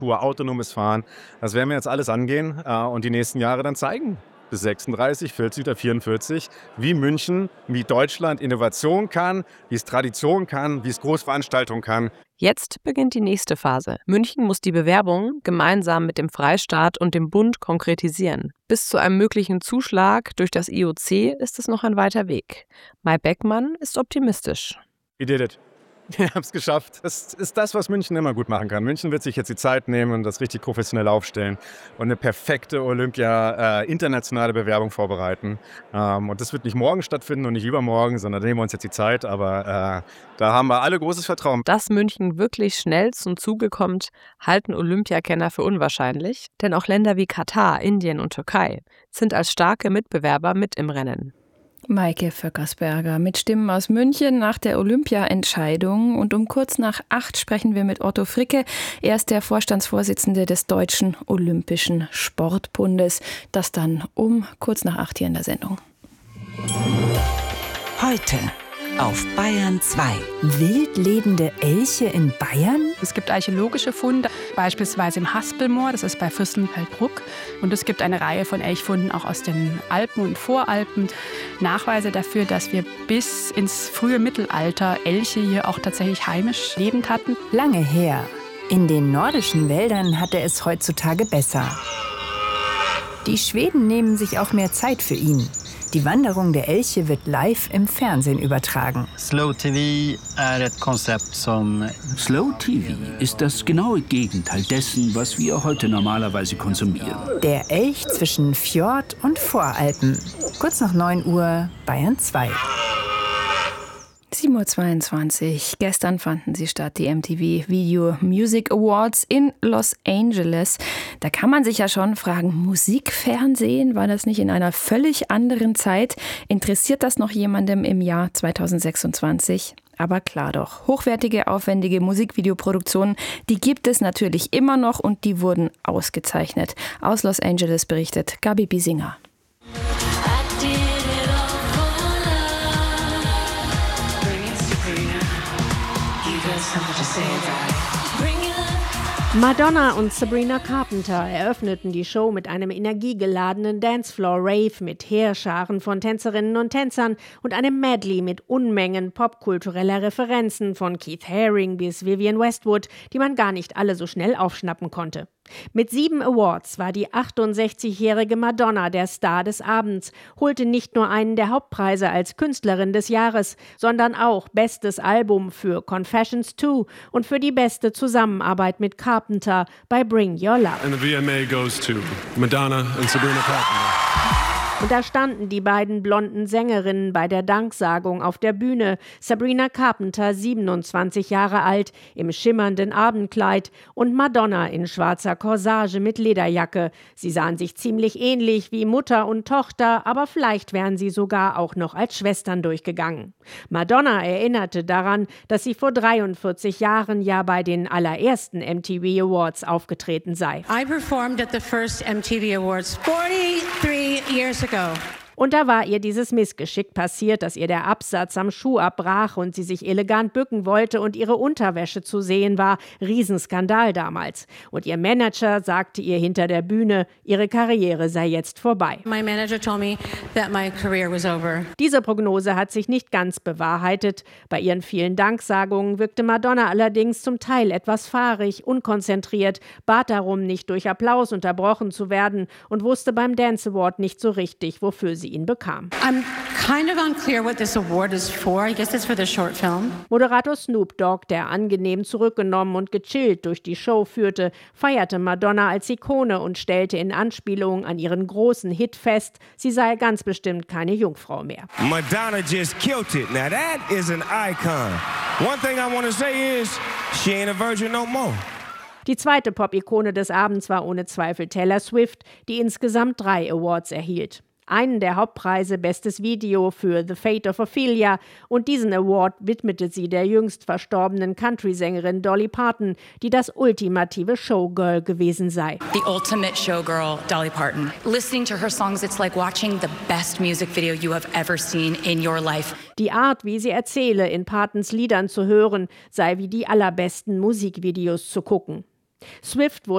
Pur autonomes Fahren. Das werden wir jetzt alles angehen und die nächsten Jahre dann zeigen. Bis 36, 40 oder 44, wie München, wie Deutschland Innovation kann, wie es Tradition kann, wie es Großveranstaltungen kann. Jetzt beginnt die nächste Phase. München muss die Bewerbung gemeinsam mit dem Freistaat und dem Bund konkretisieren. Bis zu einem möglichen Zuschlag durch das IOC ist es noch ein weiter Weg. Mai Beckmann ist optimistisch. We did it. Wir haben es geschafft. Das ist das, was München immer gut machen kann. München wird sich jetzt die Zeit nehmen und das richtig professionell aufstellen und eine perfekte internationale Bewerbung vorbereiten. Und das wird nicht morgen stattfinden und nicht übermorgen, sondern da nehmen wir uns jetzt die Zeit. Aber da haben wir alle großes Vertrauen. Dass München wirklich schnell zum Zuge kommt, halten Olympiakenner für unwahrscheinlich. Denn auch Länder wie Katar, Indien und Türkei sind als starke Mitbewerber mit im Rennen. Maike Vöckersberger mit Stimmen aus München nach der Olympia-Entscheidung. Und um kurz nach 8 sprechen wir mit Otto Fricke. Er ist der Vorstandsvorsitzende des Deutschen Olympischen Sportbundes. Das dann um kurz nach 8 hier in der Sendung. Heute auf Bayern 2. Wild lebende Elche in Bayern? Es gibt archäologische Funde, beispielsweise im Haspelmoor, das ist bei Fürstenfeldbruck. Und es gibt eine Reihe von Elchfunden auch aus den Alpen und Voralpen. Nachweise dafür, dass wir bis ins frühe Mittelalter Elche hier auch tatsächlich heimisch lebend hatten. Lange her. In den nordischen Wäldern hatte es heutzutage besser. Die Schweden nehmen sich auch mehr Zeit für ihn. Die Wanderung der Elche wird live im Fernsehen übertragen. Slow TV Slow TV ist das genaue Gegenteil dessen, was wir heute normalerweise konsumieren. Der Elch zwischen Fjord und Voralpen. Kurz nach 9 Uhr, Bayern 2. 7:22 Uhr. Gestern fanden sie statt, die MTV Video Music Awards in Los Angeles. Da kann man sich ja schon fragen, Musikfernsehen, war das nicht in einer völlig anderen Zeit? Interessiert das noch jemandem im Jahr 2026? Aber klar doch, hochwertige, aufwendige Musikvideoproduktionen, die gibt es natürlich immer noch und die wurden ausgezeichnet. Aus Los Angeles berichtet Gabi Biesinger. Madonna und Sabrina Carpenter eröffneten die Show mit einem energiegeladenen Dancefloor-Rave mit Heerscharen von Tänzerinnen und Tänzern und einem Medley mit Unmengen popkultureller Referenzen von Keith Haring bis Vivienne Westwood, die man gar nicht alle so schnell aufschnappen konnte. Mit 7 Awards war die 68-jährige Madonna der Star des Abends, holte nicht nur einen der Hauptpreise als Künstlerin des Jahres, sondern auch Bestes Album für Confessions 2 und für die beste Zusammenarbeit mit Carpenter bei Bring Your Love. And the VMA goes to Madonna and Sabrina Carpenter. Und da standen die beiden blonden Sängerinnen bei der Danksagung auf der Bühne. Sabrina Carpenter, 27 Jahre alt, im schimmernden Abendkleid und Madonna in schwarzer Corsage mit Lederjacke. Sie sahen sich ziemlich ähnlich wie Mutter und Tochter, aber vielleicht wären sie sogar auch noch als Schwestern durchgegangen. Madonna erinnerte daran, dass sie vor 43 Jahren ja bei den allerersten MTV Awards aufgetreten sei. I performed at the first MTV Awards 43 years ago. Und da war ihr dieses Missgeschick passiert, dass ihr der Absatz am Schuh abbrach und sie sich elegant bücken wollte und ihre Unterwäsche zu sehen war. Riesenskandal damals. Und ihr Manager sagte ihr hinter der Bühne, ihre Karriere sei jetzt vorbei. My manager told me that my career was over. Diese Prognose hat sich nicht ganz bewahrheitet. Bei ihren vielen Danksagungen wirkte Madonna allerdings zum Teil etwas fahrig, unkonzentriert, bat darum, nicht durch Applaus unterbrochen zu werden und wusste beim Dance Award nicht so richtig, wofür sie ihn bekam. I'm kind of unclear what this award is for. I guess it's for the short film. Moderator Snoop Dogg, der angenehm zurückgenommen und gechillt durch die Show führte, feierte Madonna als Ikone und stellte in Anspielung an ihren großen Hit fest, sie sei ganz bestimmt keine Jungfrau mehr. Madonna just killed it. Now that is an icon. One thing I want to say is, she ain't a virgin no more. Die zweite Pop-Ikone des Abends war ohne Zweifel Taylor Swift, die insgesamt 3 Awards erhielt. Einen der Hauptpreise Bestes Video für The Fate of Ophelia und diesen Award widmete sie der jüngst verstorbenen Country-Sängerin Dolly Parton, die das ultimative Showgirl gewesen sei. The ultimate showgirl, Dolly Parton. Listening to her songs, it's like watching the best music video you have ever seen in your life. Die Art, wie sie erzähle, in Partons Liedern zu hören, sei wie die allerbesten Musikvideos zu gucken. Swift wurde